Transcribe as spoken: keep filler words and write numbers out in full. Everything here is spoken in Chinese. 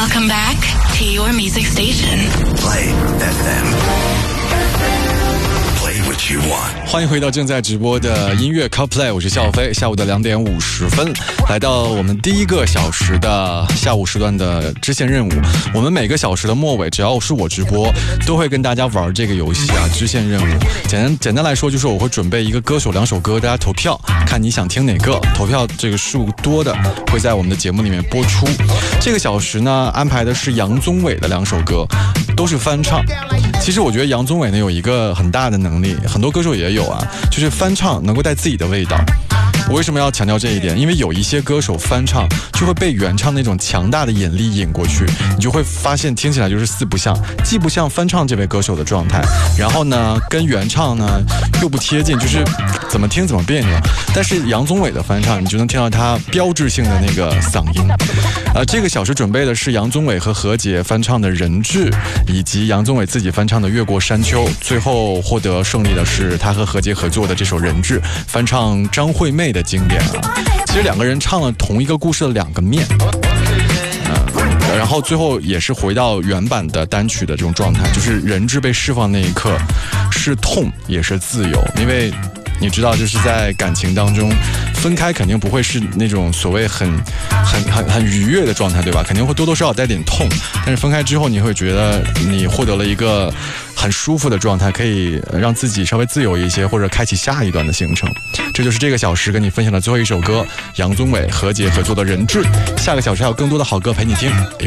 Welcome back to your music station. Play F M.Play what you want. 欢迎回到正在直播的音乐 CarPlay， 我是笑飞。下午的两点五十分，来到我们第一个小时的下午时段的支线任务。我们每个小时的末尾，只要是我直播，都会跟大家玩这个游戏啊，支线任务。简单简单来说，就是我会准备一个歌手两首歌，大家投票，看你想听哪个。投票这个数多的，会在我们的节目里面播出。这个小时呢，安排的是杨宗纬的两首歌，都是翻唱。其实我觉得杨宗纬呢有一个很大的能力，很多歌手也有啊，就是翻唱能够带自己的味道。我为什么要强调这一点？因为有一些歌手翻唱就会被原唱那种强大的引力引过去，你就会发现听起来就是四不像，既不像翻唱这位歌手的状态，然后呢跟原唱呢又不贴近，就是怎么听怎么别扭。但是杨宗纬的翻唱，你就能听到他标志性的那个嗓音。呃，这个小时准备的是杨宗纬和何洁翻唱的《人质》，以及杨宗纬自己翻唱的《越过山丘》。最后获得胜利的是他和何洁合作的这首《人质》，翻唱张惠妹的经典啊。其实两个人唱了同一个故事的两个面，呃，然后最后也是回到原版的单曲的这种状态，就是人质被释放那一刻，是痛也是自由，因为。你知道，就是在感情当中，分开肯定不会是那种所谓很、很、很、很愉悦的状态，对吧？肯定会多多少少带点痛。但是分开之后，你会觉得你获得了一个很舒服的状态，可以让自己稍微自由一些，或者开启下一段的行程。这就是这个小时跟你分享的最后一首歌，杨宗纬、何洁合作的《人质》。下个小时还有更多的好歌陪你听。